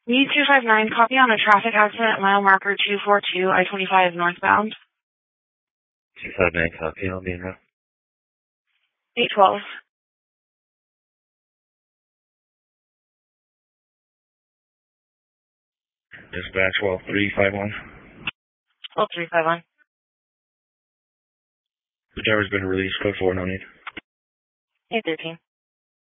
Need 259, copy on a traffic accident, mile marker 242, I-25 northbound. 259, copy, I'll be in route. 812. Dispatch 12351. 12351. The driver's been released, code 4, no need. 813.